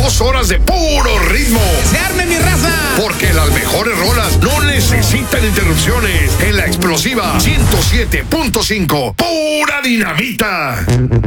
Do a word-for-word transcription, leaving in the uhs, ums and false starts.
Dos horas de puro ritmo. ¡Se arme, mi raza! Porque las mejores rolas no necesitan interrupciones. En la explosiva ciento siete punto cinco. ¡Pura dinamita!